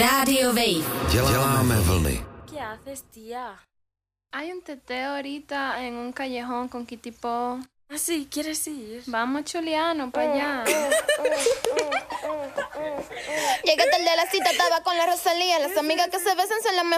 Rádio Wave. Děláme vlny. ¿Qué haces, tía? Hay un teteo ahorita en un callejón con Kitipo. Ah, sí, ¿quieres ir? Vamos, Chuliano, para allá. Llegué tarde a la cita, estaba con la Rosalía. Las amigas que se besan son las mejores.